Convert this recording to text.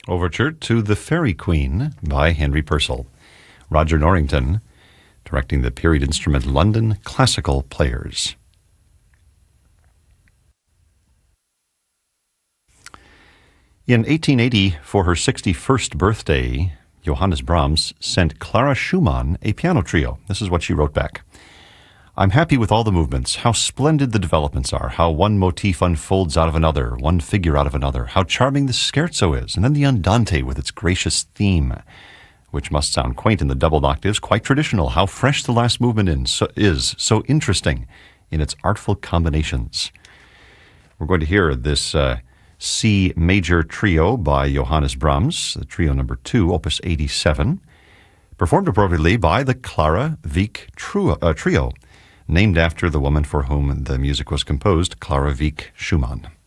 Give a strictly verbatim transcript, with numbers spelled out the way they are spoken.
Overture to The Fairy Queen by Henry Purcell. Roger Norrington directing the period instrument London Classical Players. In eighteen eighty, for her sixty-first birthday, Johannes Brahms sent Clara Schumann a piano trio. This is what she wrote back. I'm happy with all the movements, how splendid the developments are, how one motif unfolds out of another, one figure out of another, how charming the scherzo is, and then the andante with its gracious theme, which must sound quaint in the doubled octaves, quite traditional, how fresh the last movement in, so, is, so interesting in its artful combinations. We're going to hear this uh, C major trio by Johannes Brahms, the trio number two, opus eighty-seven, performed appropriately by the Clara Wieck Trio, uh, trio, named after the woman for whom the music was composed, Clara Wieck Schumann.